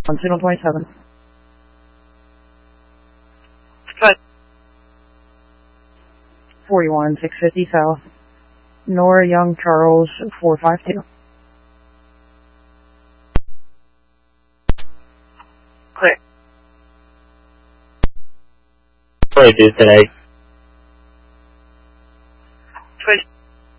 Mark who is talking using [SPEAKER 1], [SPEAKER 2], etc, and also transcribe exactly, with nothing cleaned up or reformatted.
[SPEAKER 1] On signal twenty-seven.
[SPEAKER 2] Good.
[SPEAKER 1] forty-one, six fifty south. Nora Young Charles, four five two.
[SPEAKER 2] Clear.
[SPEAKER 3] twenty-two today.